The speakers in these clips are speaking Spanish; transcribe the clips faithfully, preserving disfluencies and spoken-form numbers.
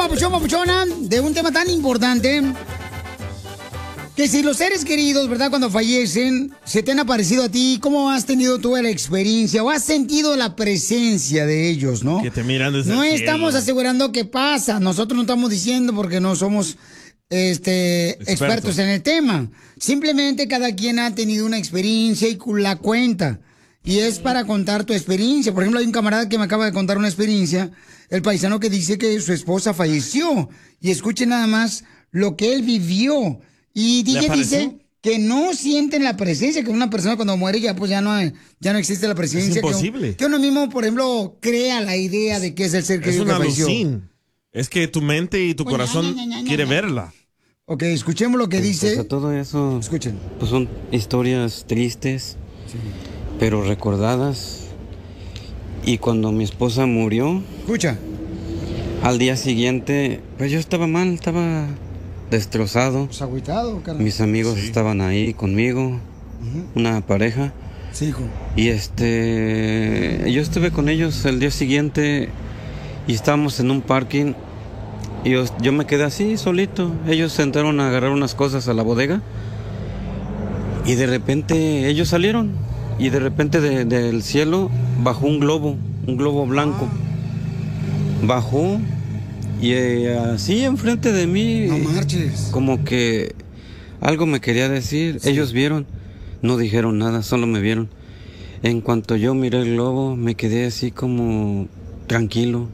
papuchón, papuchona, de un tema tan importante. Que si los seres queridos, ¿verdad? Cuando fallecen, se te han aparecido a ti, ¿cómo has tenido tú la experiencia o has sentido la presencia de ellos, no? Que te miran desde No el estamos cielo. asegurando que pasa. Nosotros no estamos diciendo porque no somos este, Expertos. expertos en el tema. Simplemente cada quien ha tenido una experiencia y la cuenta. Y es para contar tu experiencia. Por ejemplo, hay un camarada que me acaba de contar una experiencia, el paisano que dice que su esposa falleció. Y escuchen nada más lo que él vivió. Y D J dice que no sienten la presencia, que una persona cuando muere ya pues ya no, ya no existe la presencia. Es imposible. Que, que uno mismo, por ejemplo, crea la idea de que es el ser Es querido una que falleció. alucin. Es que tu mente y tu Oye, corazón ña, ña, ña, quiere ña. verla. Ok, escuchemos lo que dice. Pues a todo eso, Escuchen. pues son historias tristes, Sí. pero recordadas. Y cuando mi esposa murió, Escucha. al día siguiente, pues yo estaba mal, estaba destrozado. Pues agüitado, carnal. Mis amigos Sí. estaban ahí conmigo, Ujú. una pareja. Sí, hijo. Y este, yo estuve con ellos el día siguiente y estábamos en un parking. Y yo, yo me quedé así, solito. Ellos se entraron a agarrar unas cosas a la bodega. Y de repente ellos salieron. Y de repente de- del cielo bajó un globo, un globo blanco. Bajó y eh, así enfrente de mí, No marches. como que algo me quería decir. Ellos vieron, no dijeron nada, solo me vieron. En cuanto yo miré el globo, me quedé así como tranquilo.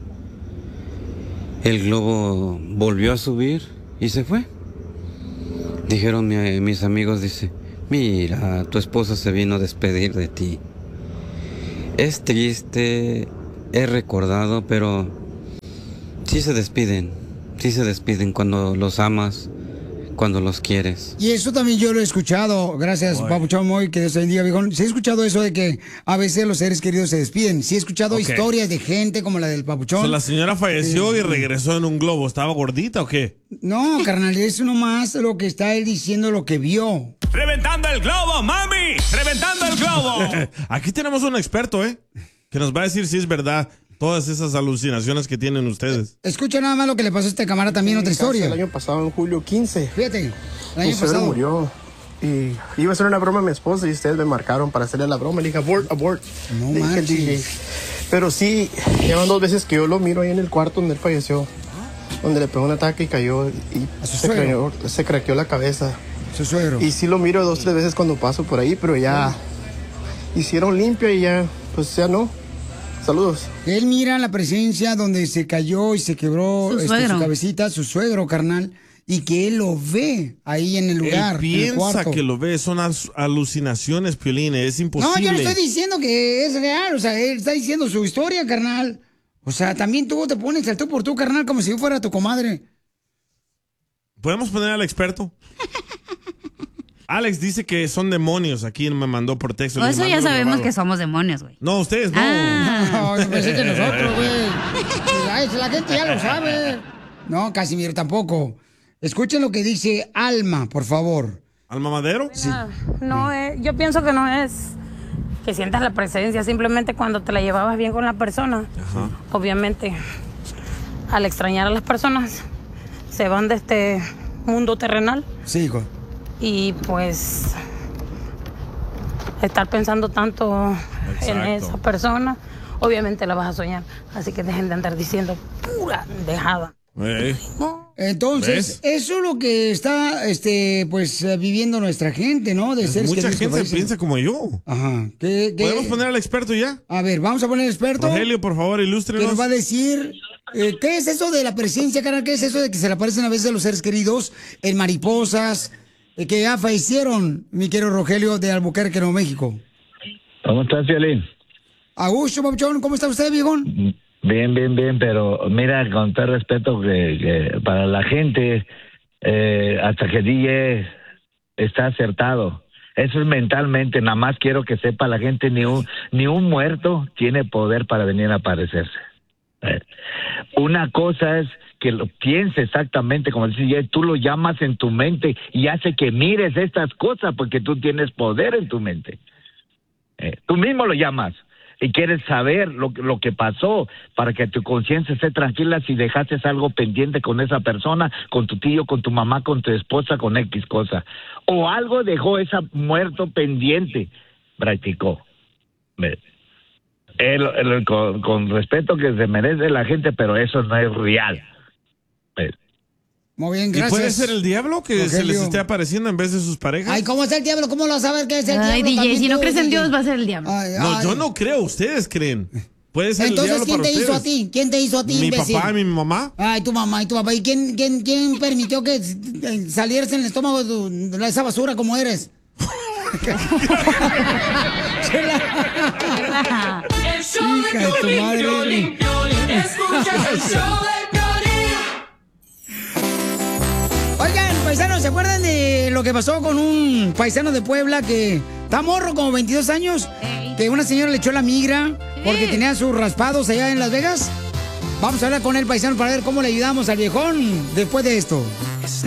El globo volvió a subir y se fue. Dijeron mi- mis amigos, dice, mira, tu esposa se vino a despedir de ti. Es triste, he recordado, pero sí se despiden, sí se despiden cuando los amas, cuando los quieres. Y eso también yo lo he escuchado, gracias, Oy. Papuchón Moy, que Dios te bendiga, viejón. Sí he escuchado eso de que a veces los seres queridos se despiden. Sí he escuchado Ok. historias de gente como la del Papuchón. So, la señora falleció y regresó en un globo. ¿Estaba gordita o qué? No, carnal, es nomás lo que está él diciendo, lo que vio. ¡Reventando el globo, mami! ¡Reventando el globo! Aquí tenemos un experto, ¿eh? Que nos va a decir si es verdad todas esas alucinaciones que tienen ustedes. Escucha nada más lo que le pasó a este camarada también, otra historia. El año pasado, en julio quince, Fíjate, el mi año suegro pasado. murió. Y iba a hacer una broma a mi esposa y ustedes me marcaron para hacerle la broma. Le dije, abort, abort. No Le dije al D J. manches. Pero sí, llevan dos veces que yo lo miro ahí en el cuarto donde él falleció. Donde le pegó un ataque y cayó. Y ¿A su se, suegro? craneó, se craqueó la cabeza. Su suegro. Y sí lo miro dos, tres veces cuando paso por ahí, pero ya hicieron limpio y ya, pues ya no. Saludos. Él mira la presencia donde se cayó y se quebró Su este, suegro. su cabecita, su suegro, carnal, y que él lo ve ahí en el lugar, Él en el piensa cuarto. que lo ve, son as- alucinaciones, Piolín, es No, imposible. yo no estoy diciendo que es real, o sea, él está diciendo su historia, carnal. O sea, también tú te pones al tú por tú, carnal, como si yo fuera tu comadre. ¿Podemos poner al experto? Alex dice que son demonios, aquí me mandó por texto. O le eso mandó ya sabemos grabado. que somos demonios, güey. No, ustedes no. Ah. No, yo pensé que nosotros, güey. Ay, la gente ya lo sabe. No, Casimiro tampoco. Escuchen lo que dice Alma, por favor. ¿Alma Madero? Sí. Ah, no, es- yo pienso que no es que sientas la presencia, simplemente cuando te la llevabas bien con la persona. Ajá. Obviamente, al extrañar a las personas, se van de este mundo terrenal Sí, hijo. y pues estar pensando tanto en Exacto. esa persona, obviamente la vas a soñar. Así que dejen de andar diciendo pura dejada. Eh, Entonces, ¿Ves? eso es lo que está, este, pues, eh, viviendo nuestra gente, ¿no? De seres mucha queridos que gente fallecen. piensa como yo. Ajá. ¿Qué, qué? ¿Podemos poner al experto ya? A ver, vamos a poner experto. Rogelio, por favor, Que ilústrenos. nos va a decir, eh, ¿qué es eso de la presencia, carnal? ¿Qué es eso de que se le aparecen a veces a los seres queridos en mariposas, eh, que ya fallecieron, mi querido Rogelio de Albuquerque, Nuevo México? ¿Cómo estás, Violín? Augusto, papuchón, ¿cómo está usted, viejón? Bien, bien, bien, pero mira, con todo respeto que, que para la gente, eh, hasta que D J está acertado. Eso es mentalmente, nada más quiero que sepa la gente, ni un, ni un muerto tiene poder para venir a aparecerse. Eh, Una cosa es que lo piense exactamente como dice D J, tú lo llamas en tu mente y hace que mires estas cosas porque tú tienes poder en tu mente. Eh, tú mismo lo llamas. y quieres saber lo, lo que pasó para que tu conciencia esté tranquila si dejaste algo pendiente con esa persona, con tu tío, con tu mamá, con tu esposa, con X cosa. O algo dejó esa muerto pendiente, practicó. El, el, con, con respeto que se merece la gente, pero eso no es real. Muy bien, ¿Y gracias. puede ser el diablo que Rogelio. se les esté apareciendo en vez de sus parejas? Ay, ¿cómo es el diablo? ¿Cómo lo vas a saber que es el Ay, diablo? D J, También si no tú, crees en D J. Dios, va a ser el diablo. Ay, No, ay. yo no creo, ustedes creen. Puede ser Entonces, el diablo ¿quién para te hizo ustedes. a ti? ¿Quién te hizo a ti, Mi imbécil? papá y mi mamá. Ay, tu mamá y tu papá. ¿Y quién, quién, quién permitió que salieras en el estómago de, tu- de esa basura como eres? El show de Hija de tu Piolín, madre. Piolín, Piolín. Escuchas el show de Piolín. Oigan, paisanos, ¿se acuerdan de lo que pasó con un paisano de Puebla que está morro, como veintidós años? Ey. Que una señora le echó la migra porque Sí. tenía sus raspados allá en Las Vegas. Vamos a hablar con el paisano para ver cómo le ayudamos al viejón después de esto.